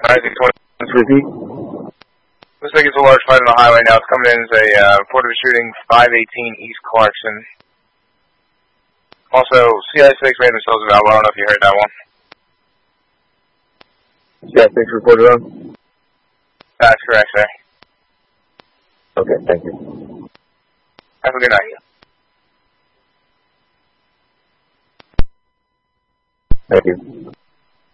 Repeat. Looks like it's a large fight on the highway now. It's coming in as a report of a shooting 518 East Clarkson. Also, CI6 made themselves available. I don't know if you heard that one. CI6 reported on? That's correct, sir. Okay, thank you. Have a good night. Thank you.